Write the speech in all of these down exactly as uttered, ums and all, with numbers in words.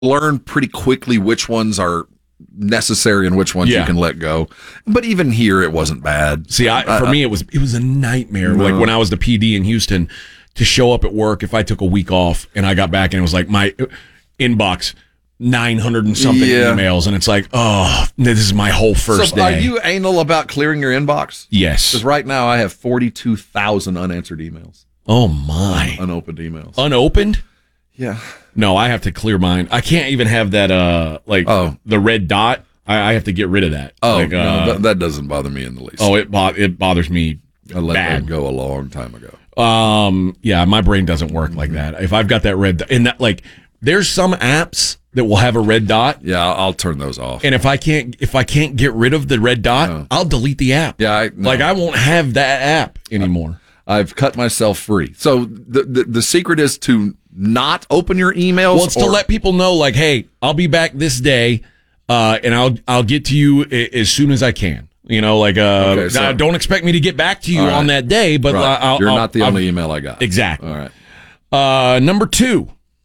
learn pretty quickly which ones are necessary and which ones Yeah. you can let go. But even here, it wasn't bad. See, I, for uh, me, it was it was a nightmare. No. Like when I was the P D in Houston, to show up at work if I took a week off and I got back and it was like my inbox nine hundred and something Yeah. emails, and it's like, oh, this is my whole first so day. are you anal about clearing your inbox? Yes. Because right now I have forty-two thousand unanswered emails. Oh my. Unopened emails. Unopened? Yeah. No, I have to clear mine. I can't even have that, uh, like, Oh. the red dot. I, I have to get rid of that. Oh, like, no, uh, that, that doesn't bother me in the least. oh, it, bo- it bothers me I let bad. that go a long time ago. Um, yeah, my brain doesn't work like that. If I've got that red, and that like, there's some apps that will have a red dot, Yeah, I'll, I'll turn those off. and if I can't, if I can't get rid of the red dot, No. I'll delete the app. Yeah, I, no. Like I won't have that app anymore. I've cut myself free. So the, the the secret is to not open your emails. Well, it's to or- let people know, like, hey, I'll be back this day, uh, and I'll I'll get to you a- as soon as I can. You know, like, uh, Okay, so- now, don't expect me to get back to you All right. on that day, but Right. I'll, You're I'll- not the I'll- only email I got. Exactly. All right. Uh, number two,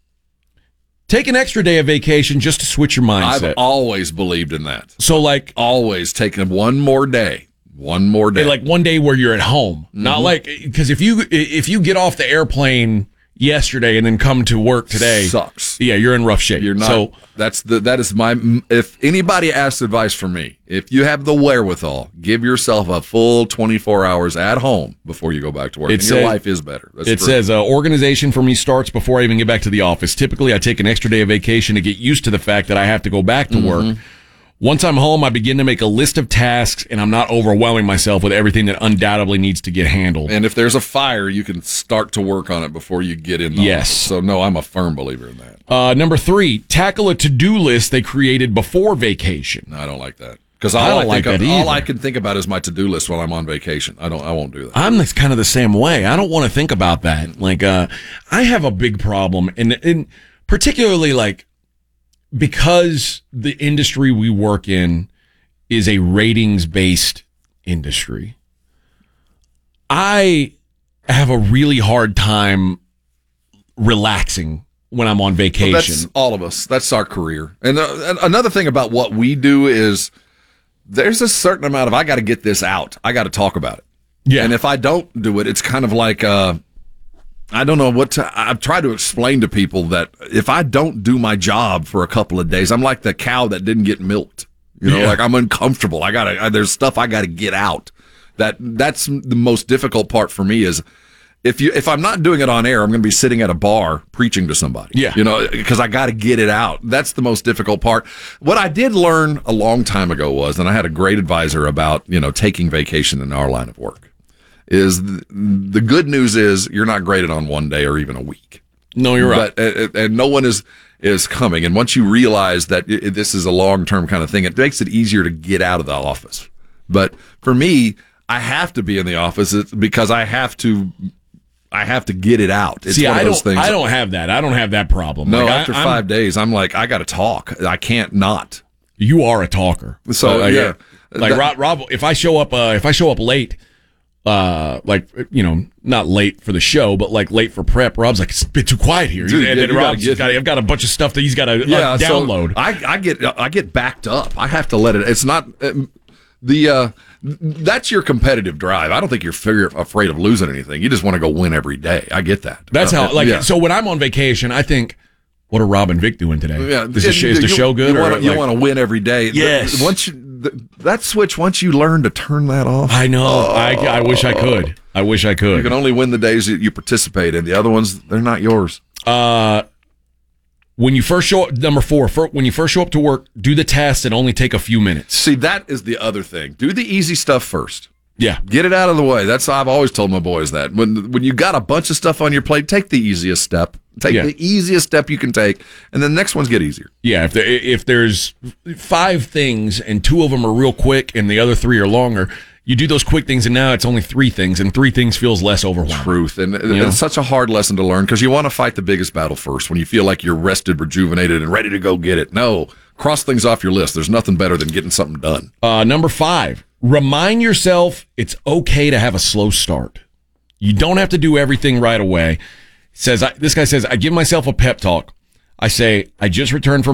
take an extra day of vacation just to switch your mindset. I've always believed in that. so, like, Always taking one more day. One more day. like one day where you're at home, Mm-hmm. not like because if you if you get off the airplane yesterday and then come to work today, Sucks. yeah, you're in rough shape. You're not. So that's the. That is my. If anybody asks advice from me, if you have the wherewithal, give yourself a full twenty-four hours at home before you go back to work. It and says- your life is better. That's it true. says uh, organization for me starts before I even get back to the office. Typically, I take an extra day of vacation to get used to the fact that I have to go back to Mm-hmm. work. Once I'm home, I begin to make a list of tasks, and I'm not overwhelming myself with everything that undoubtedly needs to get handled. And if there's a fire, you can start to work on it before you get in the Yes. office. So, no, I'm a firm believer in that. Uh, number three, tackle a to-do list they created before vacation. No, I don't like that. Because I all, don't I, like think that of, all either. I can think about is my to-do list while I'm on vacation. I don't. I won't do that. I'm the, kind of the same way. I don't want to think about that. Like, uh, I have a big problem, and, and particularly like because the industry we work in is a ratings-based industry. I have a really hard time relaxing when I'm on vacation. Well, that's all of us. That's our career. And, uh, and another thing about what we do is there's a certain amount of I got to get this out. I got to talk about it. Yeah. And if I don't do it, it's kind of like uh, I don't know what to. I've tried to explain to people that if I don't do my job for a couple of days, I'm like the cow that didn't get milked. You know, Yeah. like I'm uncomfortable. I gotta. I, there's stuff I got to get out. That that's the most difficult part for me is. If you if I'm not doing it on air, I'm going to be sitting at a bar preaching to somebody. Yeah. You know, because I got to get it out. That's the most difficult part. What I did learn a long time ago was, and I had a great advisor about, you know, taking vacation in our line of work, is the, the good news is you're not graded on one day or even a week. No, you're right. But, and, and no one is is coming. And once you realize that it, this is a long-term kind of thing, it makes it easier to get out of the office. But for me, I have to be in the office because I have to I have to get it out. It's See, one of I those don't. things. I don't have that. I don't have that problem. No, Like, I- after I'm- five days, I'm like, I got to talk. I can't not. you are a talker. So, like, yeah. like That- Rob, Rob. If I show up, uh, if I show up late, uh, like you know, not late for the show, but like late for prep, Rob's like, it's a bit too quiet here. Dude, and yeah, then you Rob's gotta got, get- I've got a bunch of stuff that he's got to Yeah, uh, so download. I, I get I get backed up. I have to let it. It's not um, the. Uh, that's your competitive drive. I don't think you're fear, afraid of losing anything. You just want to go win every day. I get that. That's Uh, how. Like, yeah. so when I'm on vacation, I think, what are Rob and Vic doing today? Yeah, is the, sh- is the you- show good? You or want to you like- want to win every day. Yes. The- Once you, the, that switch, once you learn to turn that off, I know. I, I wish I could. I wish I you could. can only win the days that you participate in. The other ones, they're not yours. Uh, when you first show up, number four, fir- when you first show up to work, do the tasks that only take a few minutes. See, that is the other thing. Do the easy stuff first. Yeah. Get it out of the way. That's I've always told my boys that. When when you got a bunch of stuff on your plate, take the easiest step. Take Yeah. the easiest step you can take, and then the next ones get easier. Yeah, if there, if there's five things and two of them are real quick and the other three are longer, you do those quick things and now it's only three things and three things feels less overwhelming. Truth, and Yeah. it's such a hard lesson to learn because you want to fight the biggest battle first when you feel like you're rested, rejuvenated, and ready to go get it. No, cross things off your list. There's nothing better than getting something done. Uh, number five, remind yourself it's okay to have a slow start. You don't have to do everything right away. Says I, this guy says, I give myself a pep talk. I say, I just returned from